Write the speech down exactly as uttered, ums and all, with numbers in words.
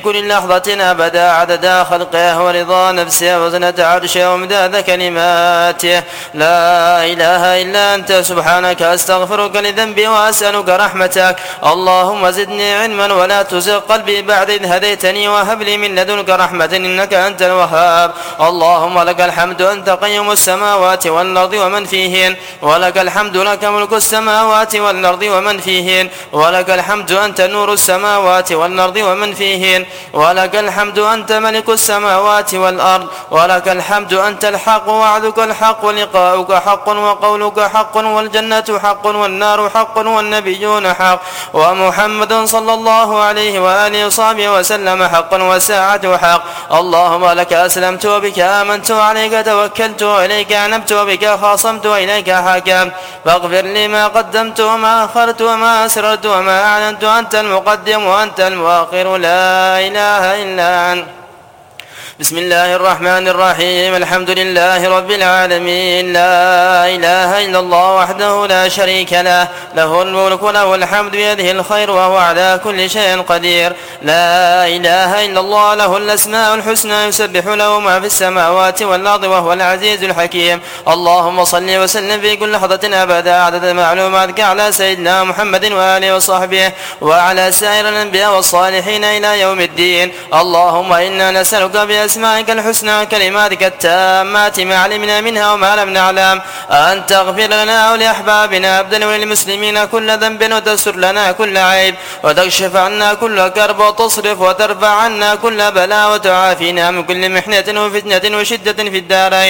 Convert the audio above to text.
كل لحظة أبدا عدد خلقه ورضا نفسه وزنة عرشه ومداد كلماته. لا إله إلا أنت سبحانك أستغفرك لذنبي وأسألك رحمتك. اللهم زدني علما ولا تزغ قلبي بعد إذ هديتني وهب لي من لدنك رحمة إنك أنت الوهاب. اللهم لك الحمد أنت قيوم السماوات والأرض ومن فيهن ولك الحمد لك ملك السماوات والأرض ومن فيهن ولك الحمد أنت نور السماوات والأرض ومن فيهن ولك الحمد أنت ملك السماوات والأرض ولك الحمد أنت الحق وعدك الحق ولقاؤك حق وقولك حق والجنة حق والنار حق والنبيون حق ومحمد صلى الله عليه وآله وصحبه وسلم حق والساعة حق. اللهم لك أسلمت وبك آمنت وعليك توكلت وإليك أنبت وبك خاصمت وإليك حاكمت فاغفر لي ما قدمت وما أخرت وما أسررت وما أعلنت أنت المقدم وأنت المؤخر لا إله إلا أنت. بسم الله الرحمن الرحيم. الحمد لله رب العالمين. لا إله إلا الله وحده لا شريك له له الملك وله الحمد بيده الخير وهو على كل شيء قدير. لا إله إلا الله له الأسماء الحسنى يسبح له ما في السماوات والأرض وهو العزيز الحكيم. اللهم صل وسلم في كل لحظة أبدا عدد معلوماتك على سيدنا محمد وآله وصحبه وعلى سائر الأنبياء والصالحين إلى يوم الدين. اللهم إنا نسألك بأسمائك الحسنى وكلماتك التامات ما علمنا منها وما لم نعلم أن تغفر لنا ولأحبابنا أبدا وللمسلمين كل ذنب وتسر لنا كل عيب وتكشف عنا كل كرب وتصرف وترفع عنا كل بلاء وتعافينا من كل محنة وفتنة وشدة في الدارين